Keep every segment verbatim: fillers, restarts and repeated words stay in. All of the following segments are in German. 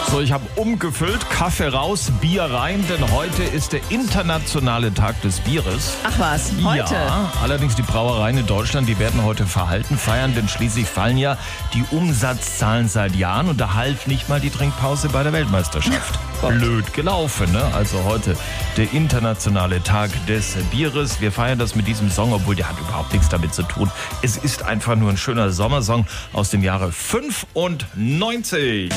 So, ich habe umgefüllt, Kaffee raus, Bier rein, denn heute ist der internationale Tag des Bieres. Ach was, heute? Ja, allerdings die Brauereien in Deutschland, die werden heute verhalten feiern, denn schließlich fallen ja die Umsatzzahlen seit Jahren und da half nicht mal die Trinkpause bei der Weltmeisterschaft. Blöd gelaufen, ne? Also heute der internationale Tag des Bieres. Wir feiern das mit diesem Song, obwohl der hat überhaupt nichts damit zu tun. Es ist einfach nur ein schöner Sommersong aus dem Jahre fünfundneunzig.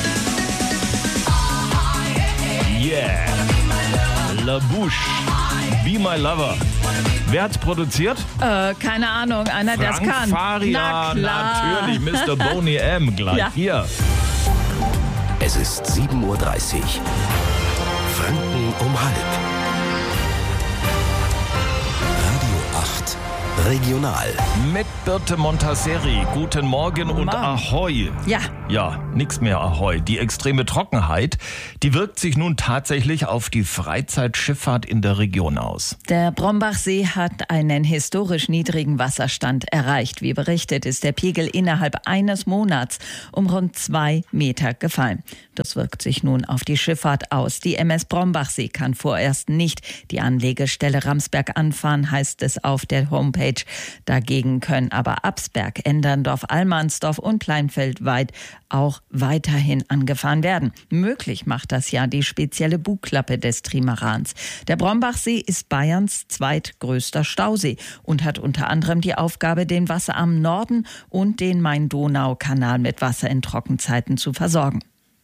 Yeah, La Bouche, Be My Lover. Wer hat's produziert? Äh, keine Ahnung, einer, der es kann. Faria, natürlich, Mister Boney M. Gleich ja. Hier. Es ist sieben Uhr dreißig. Franken um halb. Radio acht Regional. Mit Birte Montasseri. Guten Morgen und Morgen. Ahoi. Ja. Ja, nix mehr Ahoi. Die extreme Trockenheit, die wirkt sich nun tatsächlich auf die Freizeitschifffahrt in der Region aus. Der Brombachsee hat einen historisch niedrigen Wasserstand erreicht. Wie berichtet, ist der Pegel innerhalb eines Monats um rund zwei Meter gefallen. Das wirkt sich nun auf die Schifffahrt aus. Die M S Brombachsee kann vorerst nicht die Anlegestelle Ramsberg anfahren, heißt es auf der Homepage. Dagegen können aber Absberg, Enderndorf, Almansdorf und Kleinfeldweit auch weiterhin angefahren werden. Möglich macht das ja die spezielle Bugklappe des Trimarans. Der Brombachsee ist Bayerns zweitgrößter Stausee und hat unter anderem die Aufgabe, den Wasserarm Norden und den Main-Donau-Kanal mit Wasser in Trockenzeiten zu versorgen.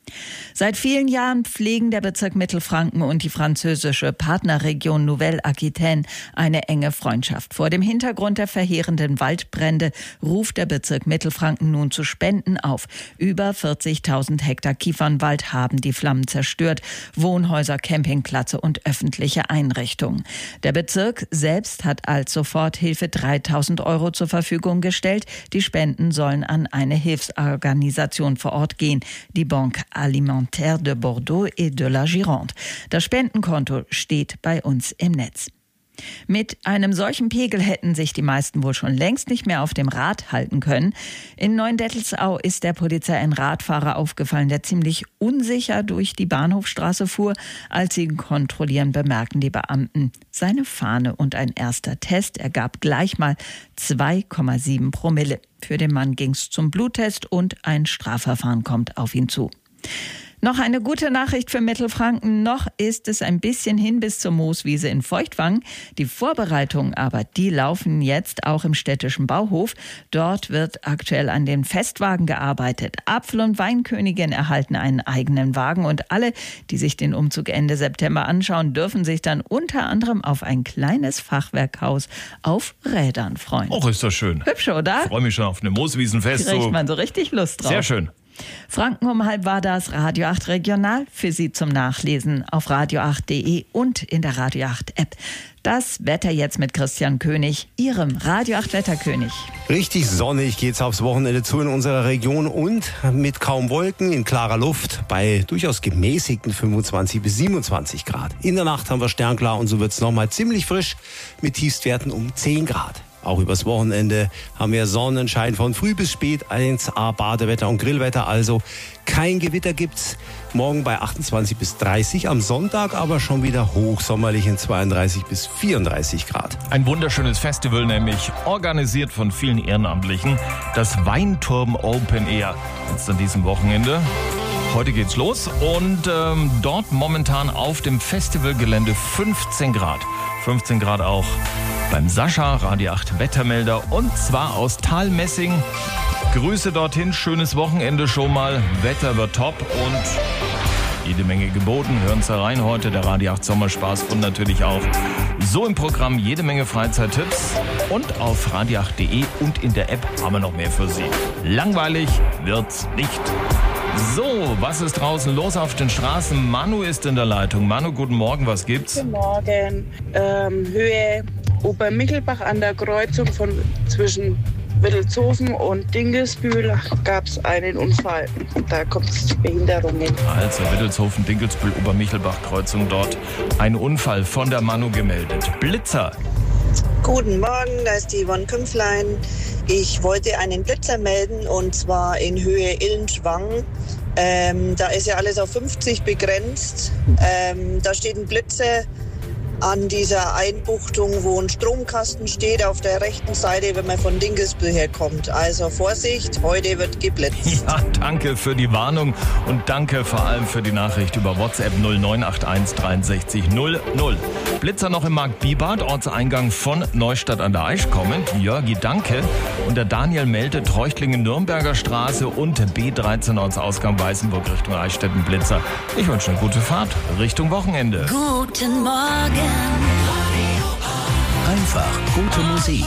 Seit vielen Jahren pflegen der Bezirk Mittelfranken und die französische Partnerregion Nouvelle-Aquitaine eine enge Freundschaft. Vor dem Hintergrund der verheerenden Waldbrände ruft der Bezirk Mittelfranken nun zu Spenden auf. Über vierzigtausend Hektar Kiefernwald haben die Flammen zerstört, Wohnhäuser, Campingplätze und öffentliche Einrichtungen. Der Bezirk selbst hat als Soforthilfe dreitausend Euro zur Verfügung gestellt. Die Spenden sollen an eine Hilfsorganisation vor Ort gehen, die Banque Alimentaire de Bordeaux et de la Gironde. Das Spendenkonto steht bei uns im Netz. Mit einem solchen Pegel hätten sich die meisten wohl schon längst nicht mehr auf dem Rad halten können. In Neuendettelsau ist der Polizei ein Radfahrer aufgefallen, der ziemlich unsicher durch die Bahnhofstraße fuhr. Als sie ihn kontrollieren, bemerkten die Beamten seine Fahne und ein erster Test ergab gleich mal zwei Komma sieben Promille. Für den Mann ging's zum Bluttest und ein Strafverfahren kommt auf ihn zu. Noch eine gute Nachricht für Mittelfranken. Noch ist es ein bisschen hin bis zur Mooswiese in Feuchtwangen. Die Vorbereitungen aber, die laufen jetzt auch im städtischen Bauhof. Dort wird aktuell an den Festwagen gearbeitet. Apfel- und Weinkönigin erhalten einen eigenen Wagen und alle, die sich den Umzug Ende September anschauen, dürfen sich dann unter anderem auf ein kleines Fachwerkhaus auf Rädern freuen. Och, ist das schön. Hübsch, oder? Ich freue mich schon auf eine Mooswiesenfest. Kriegt man so richtig Lust drauf. Sehr schön. Franken um halb war das Radio acht Regional für Sie zum Nachlesen auf radio acht punkt de und in der Radio acht App. Das Wetter jetzt mit Christian König, Ihrem Radio acht Wetterkönig. Richtig sonnig geht's aufs Wochenende zu in unserer Region und mit kaum Wolken in klarer Luft bei durchaus gemäßigten fünfundzwanzig bis siebenundzwanzig Grad. In der Nacht haben wir sternklar und so wird's nochmal ziemlich frisch mit Tiefstwerten um zehn Grad. Auch übers Wochenende haben wir Sonnenschein von früh bis spät, eins A Badewetter und Grillwetter, also kein Gewitter gibt's. Morgen bei achtundzwanzig bis dreißig, am Sonntag aber schon wieder hochsommerlich in zweiunddreißig bis vierunddreißig Grad. Ein wunderschönes Festival, nämlich organisiert von vielen Ehrenamtlichen, das Weinturm Open Air, jetzt an diesem Wochenende. Heute geht's los und ähm, dort momentan auf dem Festivalgelände fünfzehn Grad. fünfzehn Grad auch beim Sascha, Radio acht Wettermelder und zwar aus Talmessing. Grüße dorthin, schönes Wochenende schon mal, Wetter wird top und jede Menge geboten. Hören Sie rein heute, der Radio acht Sommerspaß und natürlich auch so im Programm jede Menge Freizeittipps und auf radio acht punkt de und in der App haben wir noch mehr für Sie. Langweilig wird's nicht. So, was ist draußen los auf den Straßen? Manu ist in der Leitung. Manu, guten Morgen, was gibt's? Guten Morgen. Ähm, Höhe Obermichelbach an der Kreuzung von zwischen Wittelshofen und Dinkelsbühl gab es einen Unfall. Da kommt es zu Behinderungen. Also Wittelshofen, Dinkelsbühl, Obermichelbach, Kreuzung dort. Ein Unfall von der Manu gemeldet. Blitzer. Guten Morgen, da ist die Yvonne Kümpflein. Ich wollte einen Blitzer melden und zwar in Höhe Illenschwang. Ähm, da ist ja alles auf fünfzig begrenzt. Ähm, da steht ein Blitzer an dieser Einbuchtung, wo ein Stromkasten steht, auf der rechten Seite, wenn man von Dinkelsbühl herkommt. Also Vorsicht, heute wird geblitzt. Ja, danke für die Warnung und danke vor allem für die Nachricht über WhatsApp null neun acht eins dreiundsechzig null null. Blitzer noch im Markt Bibart, Ortseingang von Neustadt an der Aisch kommend. Jörgi, danke. Und der Daniel meldet Treuchtlingen-Nürnberger Straße und B dreizehn Ortsausgang Weißenburg Richtung Eichstätten Blitzer. Ich wünsche eine gute Fahrt Richtung Wochenende. Guten Morgen. Einfach gute Musik.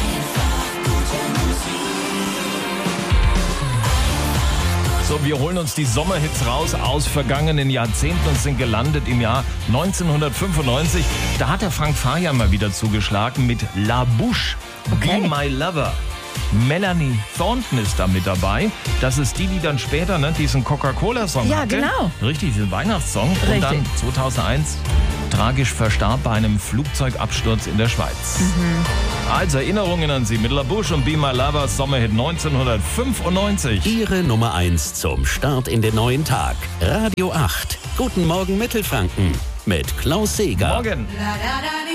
So, wir holen uns die Sommerhits raus aus vergangenen Jahrzehnten und sind gelandet im Jahr neunzehnhundertfünfundneunzig. Da hat der Frank Farian mal wieder zugeschlagen mit La Bouche, Okay. Be My Lover. Melanie Thornton ist da mit dabei. Das ist die, die dann später ne, diesen Coca-Cola-Song Ja, hatte. genau. Richtig, diesen Weihnachtssong. Und Richtig. dann zweitausendeins tragisch verstarb bei einem Flugzeugabsturz in der Schweiz. Mhm. Als Erinnerungen an sie mit La Bouche und Be My Lover, Sommerhit neunzehnhundertfünfundneunzig. Ihre Nummer eins zum Start in den neuen Tag. Radio acht. Guten Morgen Mittelfranken mit Klaus Seeger. Morgen. La, la, la,